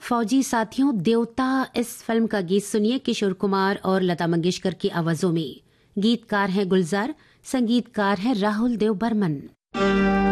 फौजी साथियों, देवता इस फिल्म का गीत सुनिए किशोर कुमार और लता मंगेशकर की आवाजों में। गीतकार हैं गुलजार, संगीतकार हैं राहुल देव बर्मन।